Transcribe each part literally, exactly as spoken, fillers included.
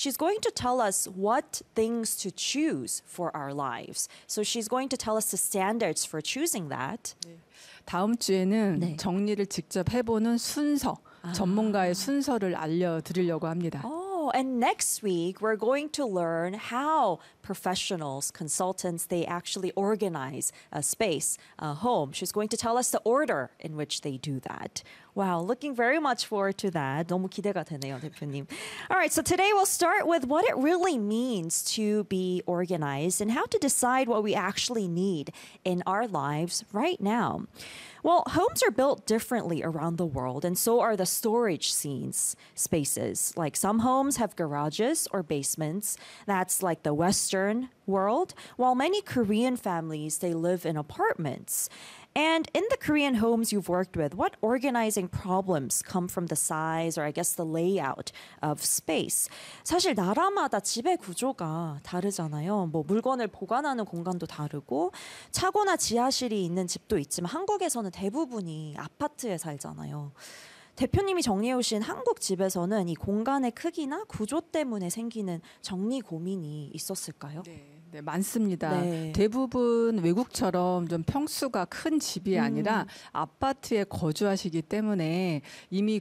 she's going to tell us what things to choose for our lives. So she's going to tell us the standards for choosing that. 다음 주에는 네. 정리를 직접 해보는 순서, 전문가의 순서를 알려드리려고 합니다. Oh, and next week we're going to learn how professionals, consultants, they actually organize a space, a home. She's going to tell us the order in which they do that. Wow, looking very much forward to that. 너무 기대가 되네요, 대표님. All right, so today we'll start with what it really means to be organized and how to decide what we actually need in our lives right now. Well, homes are built differently around the world, and so are the storage scenes, spaces. Like some homes have garages or basements. That's like the Western world, while many Korean families, they live in apartments. And in the Korean homes you've worked with, what organizing problems come from the size or I guess the layout of space? 사실 나라마다 집의 구조가 다르잖아요. 뭐 물건을 보관하는 공간도 다르고 차고나 지하실이 있는 집도 있지만 한국에서는 대부분이 아파트에 살잖아요. 대표님이 정리해 오신 한국 집에서는 이 공간의 크기나 구조 때문에 생기는 정리 고민이 있었을까요? 네. 네, 많습니다. 네. 대부분 외국처럼 좀 평수가 큰 집이 아니라 아파트에 거주하시기 때문에 이미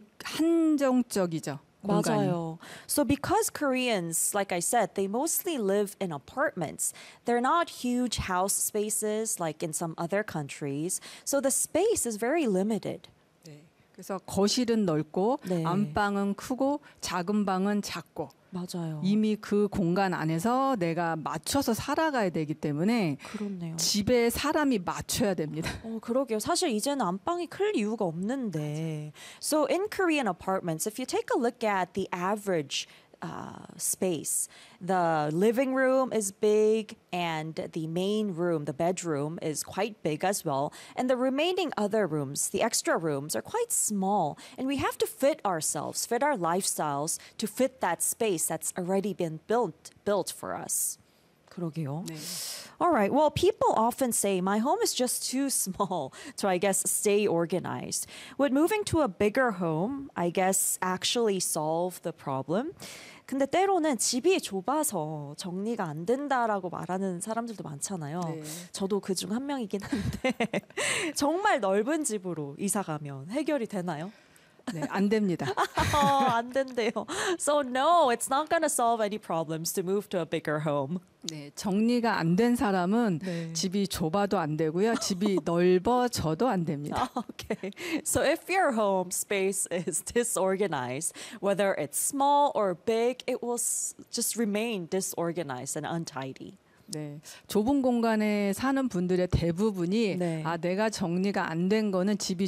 한정적이죠. 공간이. 맞아요. So because Koreans, like I said, they mostly live in apartments. They're not huge house spaces like in some other countries. So the space is very limited. 네. 그래서 거실은 넓고 네. 안방은 크고 작은 방은 작고 맞아요. 이미 그 공간 안에서 내가 맞춰서 살아가야 되기 때문에 그렇네요. 집에 사람이 맞춰야 됩니다. 어, 그러게요. 사실 이제는 안방이 클 이유가 없는데. So in Korean apartments, if you take a look at the average uh, space, the living room is big and the main room, the bedroom, is quite big as well. And the remaining other rooms, the extra rooms, are quite small. And we have to fit ourselves, fit our lifestyles to fit that space that's already been built, built for us. 그러게요. 네. All right. Well, people often say my home is just too small to, I guess, stay organized. Would moving to a bigger home, I guess, actually solve the problem? 근데 때로는 집이 좁아서 정리가 안 된다라고 말하는 사람들도 많잖아요. 네. 저도 그중 한 명이긴 한데 정말 넓은 집으로 이사 가면 해결이 되나요? 네, 안 됩니다. 어, 안 된대요. So no, it's not going to solve any problems to move to a bigger home. 네, 정리가 안 된 사람은 네. 집이 좁아도 안 되고요. 집이 넓어져도 안 됩니다. Okay. So if your home space is disorganized, whether it's small or big, it will s- just remain disorganized and untidy. 네, 좁은 공간에 사는 분들의 대부분이 네. 아 내가 정리가 안 된 거는 집이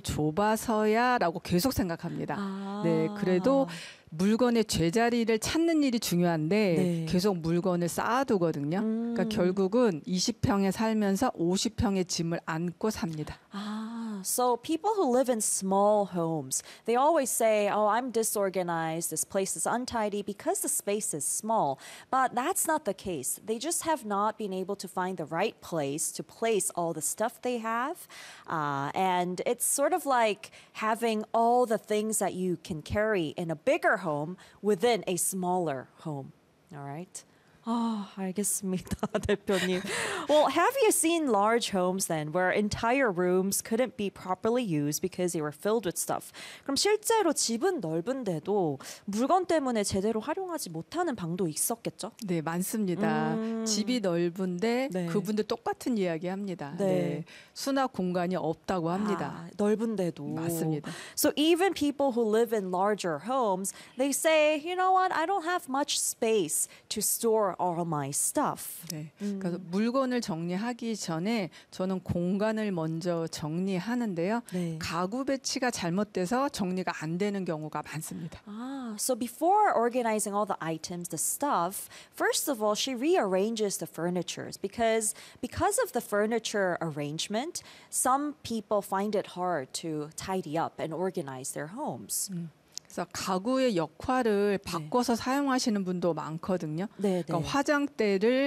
좁아서야라고 계속 생각합니다. 아. 네, 그래도 물건의 제자리를 찾는 일이 중요한데 네. 계속 물건을 쌓아두거든요. 음. 그러니까 결국은 이십 평에 살면서 오십 평의 짐을 안고 삽니다. Ah, so people who live in small homes, they always say, oh, I'm disorganized, this place is untidy because the space is small. But that's not the case. They just have not been able to find the right place to place all the stuff they have. Uh, and it's sort of like having all the things that you can carry in a bigger home within a smaller home. All right? 아, 알겠습니다, 대표님. Well, have you seen large homes then where entire rooms couldn't be properly used because they were filled with stuff? 그럼 실제로 집은 넓은데도 물건 때문에 제대로 활용하지 못하는 방도 있었겠죠? 네, 많습니다. 음. 집이 넓은데 네. 그분들 똑같은 이야기 합니다. 네. 네. 수납 공간이 없다고 합니다. 아, 넓은데도. 맞습니다. So even people who live in larger homes, they say, you know what, I don't have much space to store all my stuff. 네. 그래서 물건을 정리하기 전에 저는 공간을 먼저 정리하는데요. 네. 가구 배치가 잘못돼서 정리가 안 되는 경우가 많습니다. Ah, so before organizing all the items, the stuff, first of all, she rearranges the furnitures because because of the furniture arrangement, some people find it hard to tidy up and organize their homes. 그래서 가구의 역할을 바꿔서 사용하시는 분도 많거든요. 네, 그러니까 네. 화장대를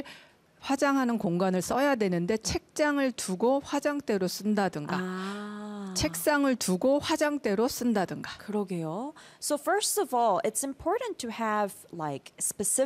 화장하는 공간을 써야 되는데 책장을 두고 화장대로 쓴다든가 아, 책상을 두고 화장대로 쓴다든가. 그러게요. So first of all, it's important to have like specific